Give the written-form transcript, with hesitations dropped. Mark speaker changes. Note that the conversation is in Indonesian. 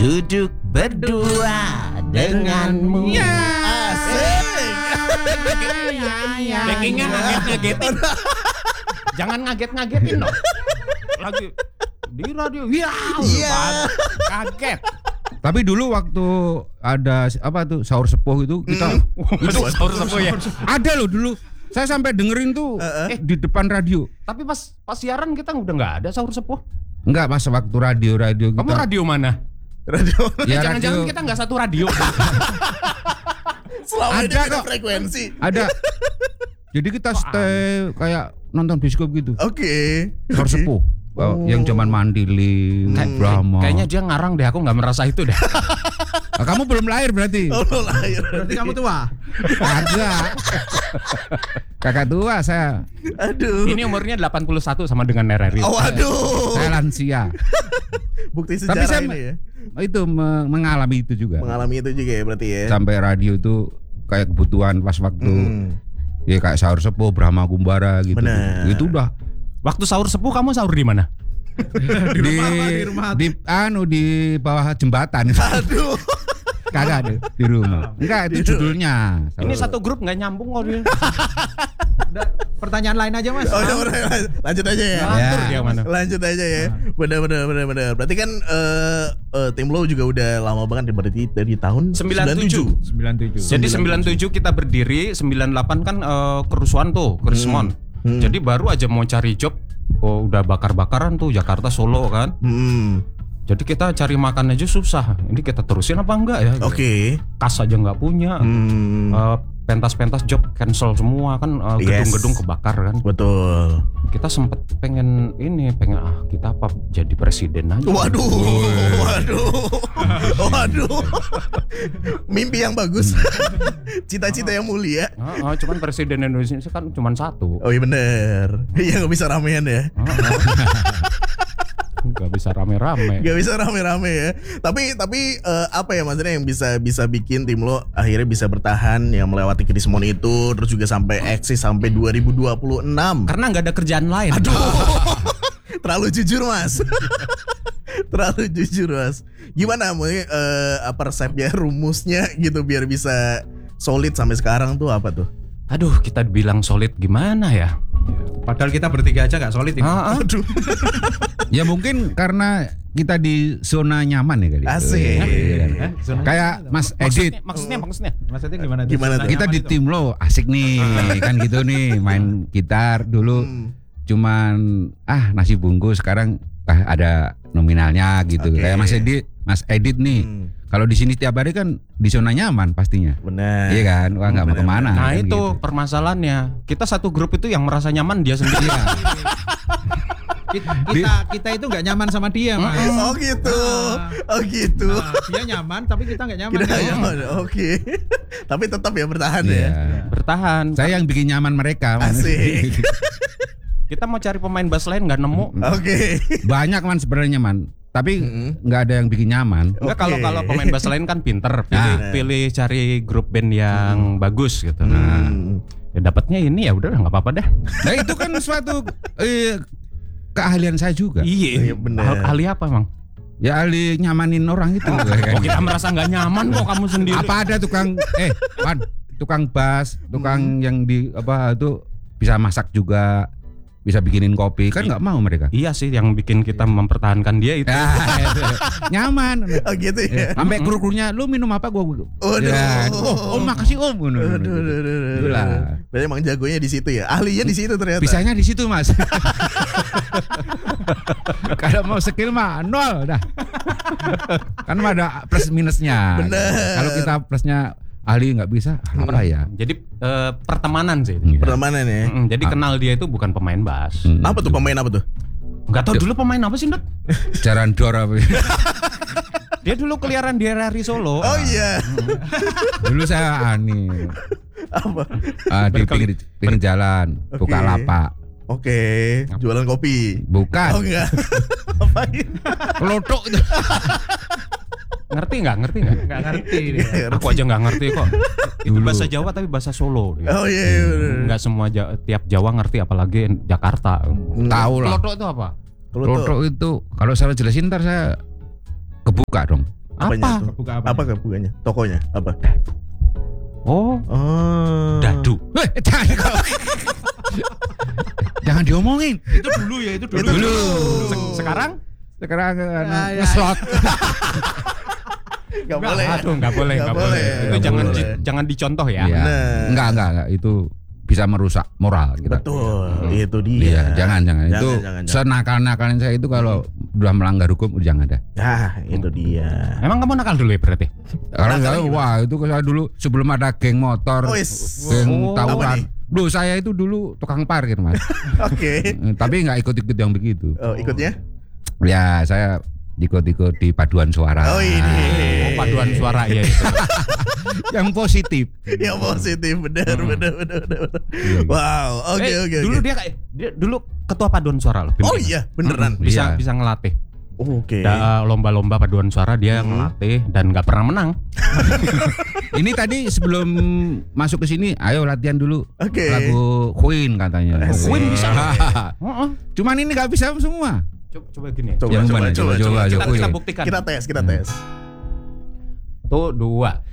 Speaker 1: duduk berdua denganmu.
Speaker 2: Asik.
Speaker 1: Backingnya ngaget-ngagetin. Jangan ngaget-ngagetin dong. Lagi di radio. Kaget.
Speaker 3: Tapi dulu waktu ada apa tuh sahur sepuh itu kita
Speaker 1: Itu sahur sepuh ya.
Speaker 3: ada loh dulu. Saya sampai dengerin tuh di depan radio.
Speaker 1: Tapi pas siaran kita udah nggak ada sahur sepuh.
Speaker 3: Enggak, pas waktu radio kita.
Speaker 1: Kamu radio mana?
Speaker 2: Radio.
Speaker 3: Ya,
Speaker 1: Jangan-jangan
Speaker 3: radio.
Speaker 1: kita nggak satu radio.
Speaker 2: Selama ini
Speaker 3: Ada
Speaker 2: beda
Speaker 3: kok.
Speaker 2: frekuensi.
Speaker 3: Ada. Jadi kita stay kayak nonton bioskop gitu.
Speaker 2: Oke.
Speaker 3: Sahur sepuh. Yang zaman Mandili, Brahma.
Speaker 1: Kayaknya dia ngarang deh, aku nggak merasa itu deh.
Speaker 3: Nah, kamu belum lahir berarti.
Speaker 2: Oh, lahir.
Speaker 4: Berarti kamu tua.
Speaker 3: Ada. Kakak tua saya.
Speaker 2: Aduh.
Speaker 1: Ini umurnya 81 sama dengan RRI.
Speaker 2: Oh, aduh.
Speaker 3: Saya lansia.
Speaker 2: Bukti
Speaker 3: Tapi
Speaker 2: sejarah
Speaker 3: saya
Speaker 2: ini ya.
Speaker 3: itu mengalami itu juga.
Speaker 2: Mengalami itu juga ya berarti ya.
Speaker 3: Sampai radio itu kayak kebutuhan pas waktu ya kayak sahur sepuh, Brahma Kumbara gitu.
Speaker 2: Bener.
Speaker 3: Itu udah
Speaker 1: Waktu sahur sepuh kamu sahur di mana?
Speaker 3: di bawah jembatan.
Speaker 2: Aduh.
Speaker 3: Kagak ada di rumah. Enggak, itu judulnya.
Speaker 1: Ini satu grup nggak nyambung kok dia.
Speaker 4: Udah, pertanyaan lain aja Mas.
Speaker 2: Oh, udah, lanjut aja ya.
Speaker 1: Ngatur dia mana?
Speaker 2: Lanjut aja ya. Benar. Berarti kan tim lo juga udah lama banget berarti dari tahun
Speaker 1: 97.
Speaker 4: 97.
Speaker 1: Jadi 97 kita berdiri, 98 kan kerusuhan tuh, kerismon. Jadi baru aja mau cari job, udah bakar-bakaran tuh Jakarta Solo kan. Jadi kita cari makan aja susah. Ini kita terusin apa enggak ya?
Speaker 2: Oke.
Speaker 1: Kas aja nggak punya. Pentas-pentas job cancel semua kan, gedung-gedung kebakar kan.
Speaker 2: Betul.
Speaker 1: Kita sempet pengen kita apa jadi presiden aja.
Speaker 2: Waduh. Mimpi yang bagus. Cita-cita yang mulia.
Speaker 1: Cuman presiden Indonesia kan cuma satu.
Speaker 2: Oh iya bener. Iya gak bisa ramean ya.
Speaker 1: Gak bisa rame-rame.
Speaker 2: Gak bisa rame-rame ya. Tapi apa ya maksudnya yang bisa bikin tim lo akhirnya bisa bertahan yang melewati krismon itu, terus juga sampai eksis sampai 2026.
Speaker 1: Karena nggak ada kerjaan lain.
Speaker 2: Aduh. Terlalu jujur Mas. Terlalu jujur Mas. Gimana apa resepnya, rumusnya gitu biar bisa solid sampai sekarang tuh apa tuh?
Speaker 1: Aduh, kita bilang solid gimana ya?
Speaker 4: Padahal kita bertiga aja gak solid ini.
Speaker 2: Aduh.
Speaker 3: Ya mungkin karena kita di zona nyaman ya kali.
Speaker 2: Asik.
Speaker 3: Kayak Mas Edit.
Speaker 1: Maksudnya.
Speaker 4: Maksudnya gimana tuh?
Speaker 2: Gimana tuh?
Speaker 3: Kita di tim lo asik nih kan gitu nih, main gitar dulu cuman nasi bungkus, sekarang ada nominalnya gitu.
Speaker 2: Oke.
Speaker 3: Kayak Mas Edit nih. Kalau di sini tiap hari kan di zona nyaman pastinya.
Speaker 2: Benar.
Speaker 3: Iya kan? Wah nggak mau kemana.
Speaker 1: Nah
Speaker 3: kan
Speaker 1: itu
Speaker 3: gitu.
Speaker 1: permasalahannya. Kita satu grup itu yang merasa nyaman dia sendiri.
Speaker 4: Kita itu nggak nyaman sama dia Mas.
Speaker 2: Oh gitu. Oh gitu.
Speaker 4: Nah, dia nyaman tapi kita nggak nyaman.
Speaker 2: Kita nggak nyaman. Oke. Tapi tetap ya bertahan ya.
Speaker 3: Iya.
Speaker 1: Bertahan.
Speaker 3: Saya yang bikin nyaman mereka.
Speaker 2: Asik.
Speaker 1: Kita mau cari pemain bass lain nggak nemu.
Speaker 2: Oke.
Speaker 3: Banyak man sebenarnya man. Tapi nggak ada yang bikin nyaman.
Speaker 1: Enggak,
Speaker 2: Oke.
Speaker 1: kalau pemain bass lain kan pinter, pilih cari grup band yang bagus gitu. Nah, ya dapatnya ini ya udah nggak apa-apa dah.
Speaker 3: Nah itu kan suatu keahlian saya juga.
Speaker 1: Iya,
Speaker 2: bener.
Speaker 1: ahli apa emang?
Speaker 3: Ya ahli nyamanin orang itu.
Speaker 1: Kok kita merasa nggak nyaman kok kamu sendiri?
Speaker 3: Apa ada tukang tukang bass, tukang yang di apa itu bisa masak juga, bisa bikinin kopi, kan nggak mau mereka.
Speaker 1: Iya sih, yang bikin kita mempertahankan dia itu.
Speaker 3: Nyaman.
Speaker 2: Oh gitu ya.
Speaker 3: Sampai kru-krunya, lu minum apa gua?
Speaker 2: Waduh.
Speaker 3: Ya, oh makasih om.
Speaker 2: Aduh. Berarti emang jagonya di situ ya. Ahlinya di situ ternyata.
Speaker 3: Bisanya di situ mas. Kalau mau skill mah nol dah. Kan ada plus minusnya.
Speaker 2: Bener.
Speaker 3: Kalau kita plusnya ahli nggak bisa, apa ya?
Speaker 1: Jadi pertemanan sih.
Speaker 2: Pertemanan ya.
Speaker 1: Jadi kenal dia itu bukan pemain bass.
Speaker 2: Apa tuh pemain apa tuh?
Speaker 1: Nggak tahu dulu pemain apa sih, Ndut?
Speaker 3: Jaran dor apa?
Speaker 1: Dia dulu keliaran di RRI Solo.
Speaker 2: Oh iya.
Speaker 3: Dulu saya
Speaker 2: Apa?
Speaker 3: di pinggir jalan, buka lapak.
Speaker 2: Oke. Jualan kopi.
Speaker 3: Bukan.
Speaker 2: Oh enggak. Apain?
Speaker 3: Kelotok itu.
Speaker 1: Ngerti nggak?
Speaker 4: Nggak ngerti dia.
Speaker 1: Aku aja nggak ngerti kok. Itu bahasa Jawa tapi bahasa Solo.
Speaker 2: Oh iya.
Speaker 1: Nggak semua tiap Jawa ngerti, apalagi Jakarta.
Speaker 3: Tahu lah.
Speaker 1: Kelotok itu apa?
Speaker 3: Kelotok itu kalau saya jelasin ntar saya kebuka dong.
Speaker 2: Apanya
Speaker 1: Apa?
Speaker 2: tuh?
Speaker 4: Kebuka apa?
Speaker 2: Apa kebukanya? Tokonya apa?
Speaker 1: Oh,
Speaker 2: Oh.
Speaker 1: dadu.
Speaker 3: Jangan jangan diomongin.
Speaker 4: Itu dulu ya, itu dulu.
Speaker 2: Itu dulu.
Speaker 1: Sekarang?
Speaker 3: Sekarang
Speaker 4: ya.
Speaker 3: ngeslot.
Speaker 2: Gak boleh.
Speaker 1: Aduh, nggak boleh,
Speaker 2: Nggak
Speaker 1: nggak boleh.
Speaker 2: boleh.
Speaker 1: Itu
Speaker 2: Nggak
Speaker 1: jangan
Speaker 2: boleh.
Speaker 1: jangan dicontoh ya.
Speaker 3: Iya.
Speaker 2: Bener.
Speaker 3: Enggak, itu bisa merusak moral kita.
Speaker 2: Betul, itu
Speaker 3: Iya,
Speaker 2: dia.
Speaker 3: jangan. Itu
Speaker 2: jangan.
Speaker 3: senakal-nakalin saya itu kalau udah melanggar hukum udah jangan ada.
Speaker 2: Ah, itu dia.
Speaker 1: Emang kamu nakal dulu ya berarti?
Speaker 3: Karena
Speaker 2: Nakal
Speaker 3: saya,
Speaker 2: gimana?
Speaker 3: wah itu saya dulu sebelum ada geng motor,
Speaker 2: Oh, is.
Speaker 3: geng
Speaker 2: Apa
Speaker 3: tawuran.
Speaker 2: nih?
Speaker 3: Loh saya itu dulu tukang parkir mas.
Speaker 2: Oke.
Speaker 3: Tapi nggak ikut-ikut yang begitu.
Speaker 2: Oh, ikutnya?
Speaker 3: Ya saya ikut-ikut di paduan suara.
Speaker 2: Oh, ini.
Speaker 1: Oh, paduan suara ya itu.
Speaker 3: Yang positif.
Speaker 2: Yang positif, benar. Wow, oke.
Speaker 1: Dulu dia kayak dia dulu ketua paduan suara loh.
Speaker 2: Oh iya, beneran.
Speaker 3: Iya.
Speaker 1: Bisa ngelatih.
Speaker 2: Oke.
Speaker 1: Lomba-lomba paduan suara dia ngelatih dan nggak pernah menang.
Speaker 3: Ini tadi sebelum masuk ke sini, ayo latihan dulu
Speaker 2: Oke.
Speaker 3: lagu Queen katanya.
Speaker 2: Asik.
Speaker 1: Queen bisa. Heeh.
Speaker 3: Cuman ini nggak bisa semua.
Speaker 1: Coba gini.
Speaker 2: Coba,
Speaker 3: Yang
Speaker 2: coba,
Speaker 3: mana?
Speaker 2: coba,
Speaker 3: Coba,
Speaker 1: Kita
Speaker 3: Queen.
Speaker 1: buktikan.
Speaker 2: Kita tes.
Speaker 1: Tuh 2.